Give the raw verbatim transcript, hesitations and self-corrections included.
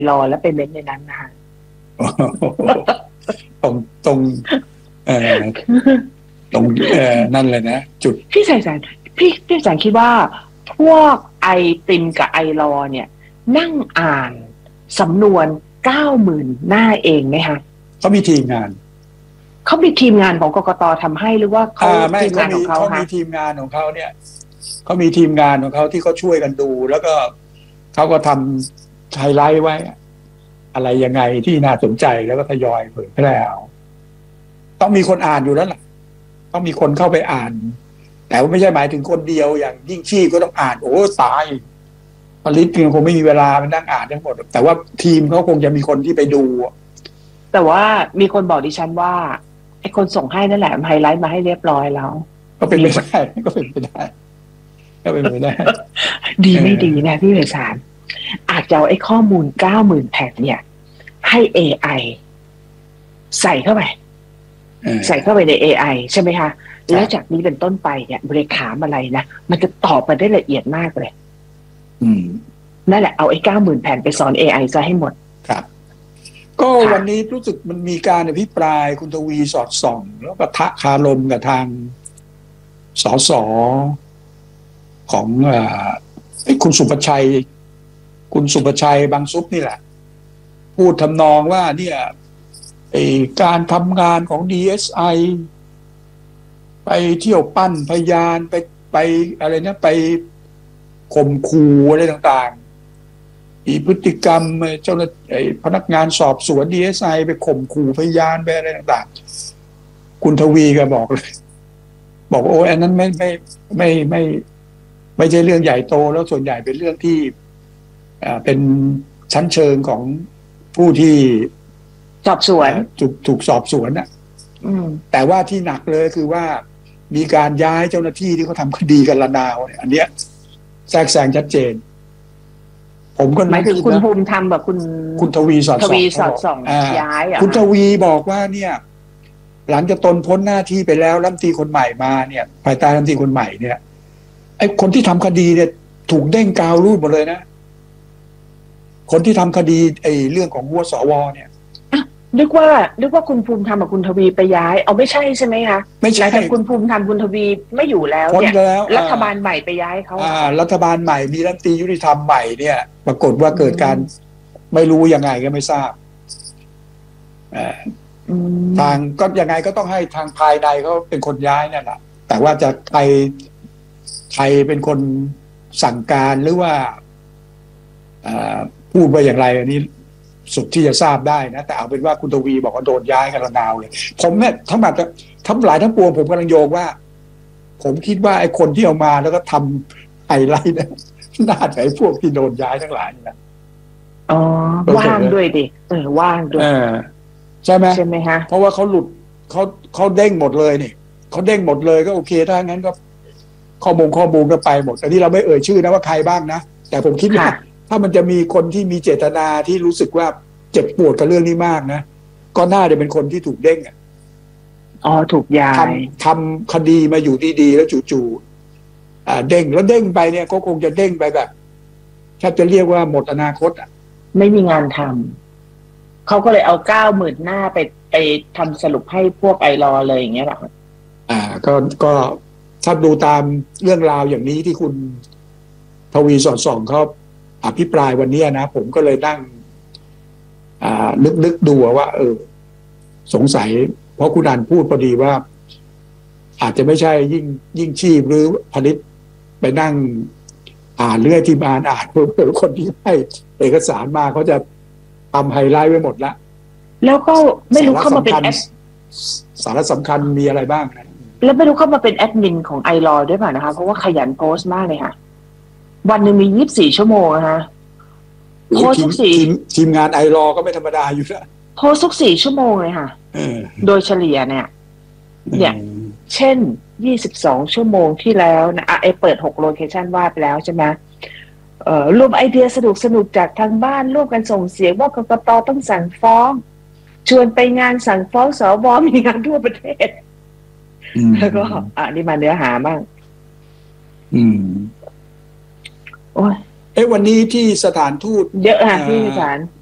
รอแล้วไปเม้นในนั้นนะคะตรงตรงเอ่อตรงเอ่อนั่นเลยนะจุดพี่สายสารพี่พี่สายคิดว่าพวกไอติมกับไอรอเนี่ยนั่งอ่านสำนวนเก้าหมื่นหน้าเองไหมคะเขามีทีมงานเขามีทีมงานของกกตทำให้หรือว่าเขาทีมงานของเขาเขามีทีมงานของเขาเนี่ยเขามีทีมงานของเขาที่เขาช่วยกันดูแล้วก็เขาก็ทำไฮไลท์ไว้อะไรยังไงที่น่าสนใจแล้วก็ทยอยเผยแพร่เอาต้องมีคนอ่านอยู่แล้วล่ะต้องมีคนเข้าไปอ่านแต่ว่าไม่ใช่หมายถึงคนเดียวอย่างยิ่งชีพก็ต้องอ่านโอ้ตายผลิตเพียงคงไม่มีเวลาไปนั่งอ่านทั้งหมดแต่ว่าทีมเขาคงจะมีคนที่ไปดูแต่ว่ามีคนบอกดิฉันว่าไอ้คนส่งให้นั่นแหละไฮไลท์มาให้เรียบร้อยแล้วก็เป็นไปได้ก็เป็นไปได้ก็เป็นไปได้ดีไม่ดีนะพี่ไพศาลอาจจะเอาไอ้ข้อมูลเก้าหมื่นแผ่นเนี่ยให้ เอ ไอ ใส่เข้าไปใส่เข้าไปใน เอ ไอ ใช่ไหมคะแล้วจากนี้เป็นต้นไปเนี่ยบริถามอะไรนะมันจะตอบมาได้ละเอียดมากเลยนั่นแหละเอาไอ้เก้าหมื่นแผ่นไปสอน เอ ไอ ซะให้หมดครับก็วันนี้รู้สึกมันมีการอภิปรายคุณทวีสอดส่องแล้วก็ทะคารมกับทางสสของไอ้คุณสุประชัยคุณสุประชัยบางซุปนี่แหละพูดทำนองว่าเนี่ยไอ้การทำงานของ ดี เอส ไอ ไปเที่ยวปั้นพยานไปไปอะไรนะไปข่มขู่อะไรต่างๆอีพฤติกรรมเจ้าหน้าที่พนักงานสอบสวน ดี เอส ไอ ไปข่มขู่พยานไปอะไรต่างๆคุณทวีก็บอกเลยบอกโอ้อันนั้นไม่ไม่ไม่ไม่ไม่ใช่เรื่องใหญ่โตแล้วส่วนใหญ่เป็นเรื่องที่อ่าเป็นชั้นเชิงของผู้ที่สอบสวนถูกถูกสอบสวนน่ะแต่ว่าที่หนักเลยคือว่ามีการย้ายเจ้าหน้าที่ที่เขาทำคดีกันละนาวเนี่ยอันเนี้ยแทรกแซงชัดเจนผมก็หมายถึงคุณภูมิธรรมแบบคุณคุณทวีสอดส่องทวีสอดส่องย้ายอ่ะคุณทวีบอกว่าเนี่ยหลังจากตนพ้นหน้าที่ไปแล้วรัฐมนตรีคนใหม่มาเนี่ยภายใต้รัฐมนตรีคนใหม่เนี่ยไอ้คนที่ทำคดีเนี่ยถูกเด้งกาวรูดหมดเลยนะคนที่ทำคดีไอ้เรื่องของหัวสวเนี่ยนึกว่านึกว่าคุณภูมิธรรมกับคุณทวีไปย้ายเอาไม่ใช่ใช่ไหมคะไม่ใช่แต่คุณภูมิธรรมคุณทวีไม่อยู่แล้วเนี่ยรัฐบาลใหม่ไปย้ายเขาอ่ารัฐบาลใหม่มีรัฐมนตรียุติธรรมใหม่เนี่ยปรากฏว่าเกิดการไม่รู้ยังไงก็ไม่ทราบทางก็ยังไงก็ต้องให้ทางภายในเขาเป็นคนย้ายนั่นแหละแต่ว่าจะใครใครเป็นคนสั่งการหรือว่าพูดไปอย่างไรอันนี้สุดที่จะทราบได้นะแต่เอาเป็นว่าคุณทวีบอกว่าโดนย้ายกันระนาวเลยผมเนี่ยทั้งหมดทั้งหลายทั้งปวงผมกำลังโยงว่าผมคิดว่าไอ้คนที่เอามาแล้วก็ทำไฮไลท์นะน่าจะไอ้พวกที่โดนย้ายทั้งหลายนะอ๋อว่างด้วยดิเออว่างด้วยใช่ไหมใช่ไหมฮะเพราะว่าเขาหลุดเขาเขาเด้งหมดเลยนี่เขาเด้งหมดเลยก็โอเคถ้างั้นก็ข้อมูลข้อมูลก็ไปหมดแต่ที่เราไม่เอ่ยชื่อนะว่าใครบ้างนะแต่ผมคิดว่าถ้ามันจะมีคนที่มีเจตนาที่รู้สึกว่าเจ็บปวดกับเรื่องนี้มากนะก็น่าจะเป็นคนที่ถูกเด้งอ่ะอ๋อถูกย้ายทำทำคดีมาอยู่ดีๆแล้วจู่ๆอ่าเด้งแล้วเด้งไปเนี่ยก็คงจะเด้งไปแบบแทบจะเรียกว่าหมดอนาคตอ่ะไม่มีงานทำเขาก็เลยเอาเก้าหมื่นหน้าไปไปทำสรุปให้พวกไอรอเลยอย่างเงี้ยหรออ่าก็ก็ถ้าดูตามเรื่องราวอย่างนี้ที่คุณทวีสอดส่องเขาอภิปรายวันนี้นะผมก็เลยนั่งอ่านึกๆดูว่าเออสงสัยเพราะคุณอ่านพูดพอดีว่าอาจจะไม่ใช่ยิ่งยิ่งชีพหรือผลิตไปนั่งอ่านเรื่องที่มาอ่านเพื่อคนที่ให้เอกสารมาเขาจะทำไฮไลท์ไว้หมดแล้วแล้วก็ไม่รู้เข้ามาเป็นแอดสาระสำคัญมีอะไรบ้างนะแล้วไม่รู้เข้ามาเป็นแอดมินของไอรอด้วยป่ะนะคะเพราะว่าขยันโพสต์มากเลยค่ะวันหนึ่งมียี่สิบสี่ชั่วโมงนะคะโพสทุกสี่ทีมงานไอรอก็ไม่ธรรมดาอยู่แล้วโพสทุกสี่ชั่วโมงเลยค่ะโดยเฉลี่ยเนี่ยเนี่ยเช่นยี่สิบสองชั่วโมงที่แล้วนะไอเปิดหกโลเคชั่นวาดไปแล้วใช่ไหมเอ่อรวมไอเดียสนุกสนุกจากทางบ้านร่วมกันส่งเสียงว่ากกต.ต้องสั่งฟ้องชวนไปงานสั่งฟ้องสว.มีงานทั่วประเทศแล้วก็อ่ะนี่มาเนื้อหาบ้างอืมโอ้ยเอ้วันนี้ที่สถานทูตเยอะค่ะที่สถาน